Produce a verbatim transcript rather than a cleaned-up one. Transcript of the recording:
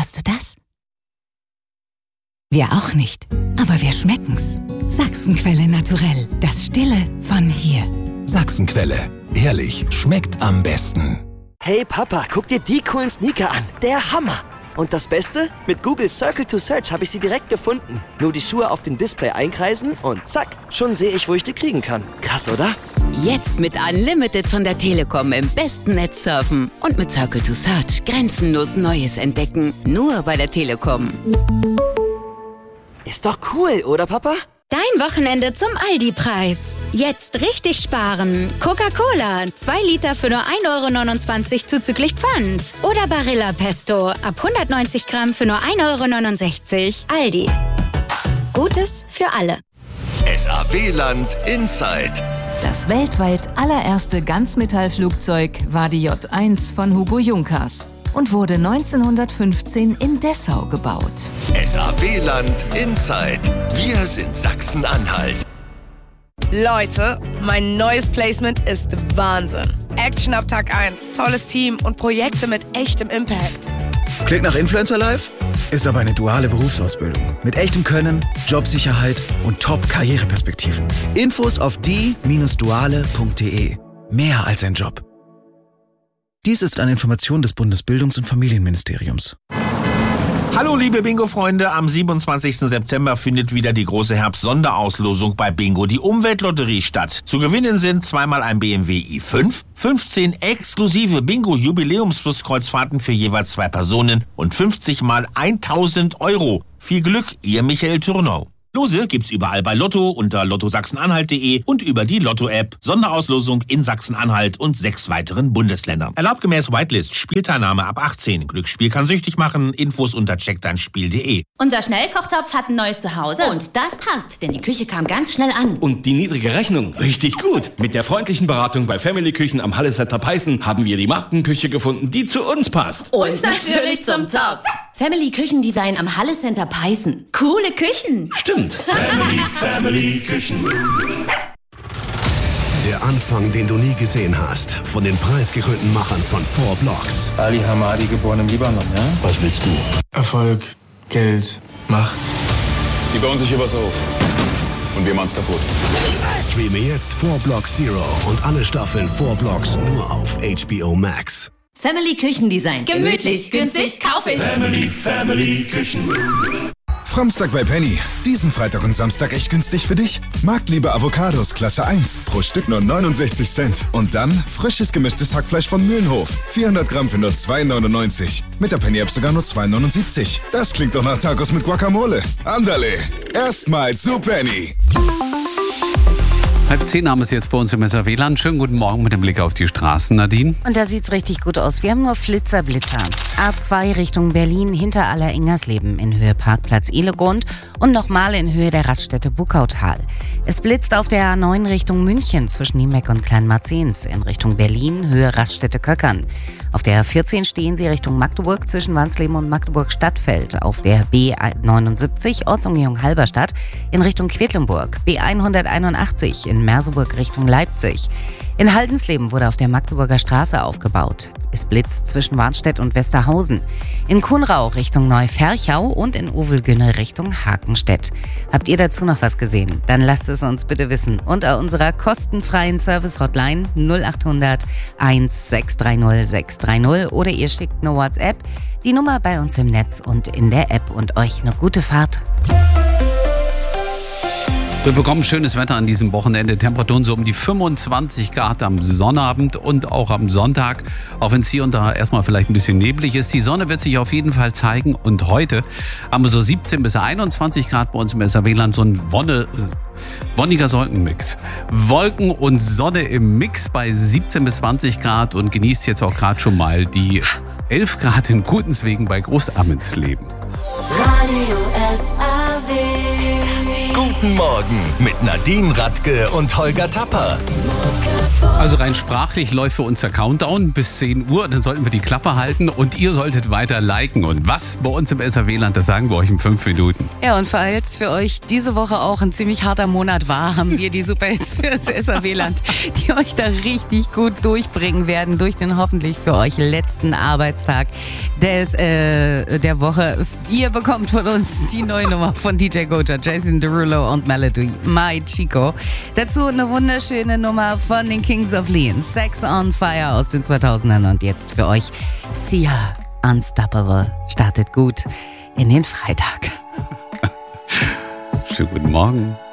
Hörst du das? Wir auch nicht, aber wir schmecken's. Sachsenquelle naturell, das Stille von hier. Sachsenquelle, ehrlich, schmeckt am besten. Hey Papa, guck dir die coolen Sneaker an. Der Hammer. Und das Beste? Mit Google Circle to Search habe ich sie direkt gefunden. Nur die Schuhe auf dem Display einkreisen und zack, schon sehe ich, wo ich die kriegen kann. Krass, oder? Jetzt mit Unlimited von der Telekom im besten Netz surfen. Und mit Circle to Search grenzenlos Neues entdecken. Nur bei der Telekom. Ist doch cool, oder Papa? Dein Wochenende zum Aldi-Preis. Jetzt richtig sparen. Coca-Cola, zwei Liter für nur ein Euro neunundzwanzig zuzüglich Pfand. Oder Barilla Pesto, ab hundertneunzig Gramm für nur ein Euro neunundsechzig. Aldi. Gutes für alle. S A W-Land Inside. Das weltweit allererste Ganzmetallflugzeug war die J eins von Hugo Junkers und wurde neunzehnhundertfünfzehn in Dessau gebaut. S A W-Land Inside. Wir sind Sachsen-Anhalt. Leute, mein neues Placement ist Wahnsinn. Action ab Tag eins, tolles Team und Projekte mit echtem Impact. Klingt nach Influencer Life? Ist aber eine duale Berufsausbildung. Mit echtem Können, Jobsicherheit und Top-Karriereperspektiven. Infos auf die Bindestrich duale Punkt de. Mehr als ein Job. Dies ist eine Information des Bundesbildungs- und Familienministeriums. Hallo liebe Bingo-Freunde, am siebenundzwanzigsten September findet wieder die große Herbst-Sonderauslosung bei Bingo, die Umweltlotterie, statt. Zu gewinnen sind zweimal ein B M W i fünf, fünfzehn exklusive Bingo-Jubiläumsflusskreuzfahrten für jeweils zwei Personen und fünfzig mal tausend Euro. Viel Glück, ihr Michael Thürnau. Lose gibt's überall bei Lotto unter lotto sachsen-anhalt punkt de und über die Lotto-App. Sonderauslosung in Sachsen-Anhalt und sechs weiteren Bundesländern. Erlaubt gemäß Whitelist. Spielteilnahme ab achtzehn. Glücksspiel kann süchtig machen. Infos unter check dein spiel punkt de. Unser Schnellkochtopf hat ein neues Zuhause. Und das passt, denn die Küche kam ganz schnell an. Und die niedrige Rechnung, richtig gut. Mit der freundlichen Beratung bei Family Küchen am Hallesetter Peißen haben wir die Markenküche gefunden, die zu uns passt. Und, Und natürlich zum Topf. Family Küchendesign am Halle Center Peißen. Coole Küchen. Stimmt. Family, Family Küchen. Der Anfang, den du nie gesehen hast, von den preisgekrönten Machern von Four Blocks. Ali Hamadi, geboren im Libanon, ja? Was willst du? Erfolg, Geld, Macht. Die bauen sich hier was auf. Und wir machen's kaputt. Streame jetzt Four Blocks Zero und alle Staffeln Four Blocks nur auf H B O Max. Family Küchendesign. Gemütlich, günstig, kaufe ich. Family, Family Küchen. Samstag bei Penny. Diesen Freitag und Samstag echt günstig für dich. Marktliebe Avocados Klasse eins. Pro Stück nur neunundsechzig Cent. Und dann frisches gemischtes Hackfleisch von Mühlenhof. vierhundert Gramm für nur zwei neunundneunzig. Mit der Penny-App sogar nur zwei neunundsiebzig. Das klingt doch nach Tacos mit Guacamole. Andale. Erstmals zu Penny. Halb zehn haben wir es jetzt bei uns im S A W-Land. Schönen guten Morgen mit dem Blick auf die Straßen, Nadine. Und da sieht's richtig gut aus. Wir haben nur Flitzer, Blitzer. A zwei Richtung Berlin, hinter Aller-Ingersleben in Höhe Parkplatz Ehlegrund und nochmal in Höhe der Raststätte Buckautal. Es blitzt auf der A neun Richtung München zwischen Niemeck und Kleinmarzens, in Richtung Berlin, Höhe Raststätte Köckern. Auf der A vierzehn stehen Sie Richtung Magdeburg zwischen Wansleben und Magdeburg-Stadtfeld. Auf der B neunundsiebzig Ortsumgehung Halberstadt in Richtung Quedlinburg. B hunderteinundachtzig in Merseburg Richtung Leipzig. In Haldensleben wurde auf der Magdeburger Straße aufgebaut. Es blitzt zwischen Warnstedt und Westerhausen. In Kuhnrau Richtung Neuferchau und in Uvelgünne Richtung Hakenstedt. Habt ihr dazu noch was gesehen? Dann lasst es uns bitte wissen unter unserer kostenfreien Service-Hotline null achthundert eintausendsechshundertdreißig sechshundertdreißig oder ihr schickt eine WhatsApp. Die Nummer bei uns im Netz und in der App und euch eine gute Fahrt. Wir bekommen schönes Wetter an diesem Wochenende. Temperaturen so um die fünfundzwanzig Grad am Sonnabend und auch am Sonntag. Auch wenn es hier und da erstmal vielleicht ein bisschen neblig ist. Die Sonne wird sich auf jeden Fall zeigen. Und heute haben wir so siebzehn bis einundzwanzig Grad bei uns im S A W-Land. So ein Wonne, wonniger Wolkenmix. Wolken und Sonne im Mix bei siebzehn bis zwanzig Grad. Und genießt jetzt auch gerade schon mal die elf Grad in Gutenswegen bei Großammensleben. Radio S A W. Guten Morgen mit Nadine Radke und Holger Tapper. Also rein sprachlich läuft für uns der Countdown bis zehn Uhr. Dann sollten wir die Klappe halten und ihr solltet weiter liken. Und was bei uns im S R W-Land, das sagen wir euch in fünf Minuten. Ja, und falls für euch diese Woche auch ein ziemlich harter Monat war, haben wir die Superhits für das S R W-Land, die euch da richtig gut durchbringen werden durch den hoffentlich für euch letzten Arbeitstag des, äh, der Woche. Ihr bekommt von uns die neue Nummer von D J Goja, Jason Derulo und Melody, My Chico. Dazu eine wunderschöne Nummer von den Kings of Leon, Sex on Fire aus den zweitausendern. Und jetzt für euch Sia, Unstoppable. Startet gut in den Freitag. Schönen guten Morgen.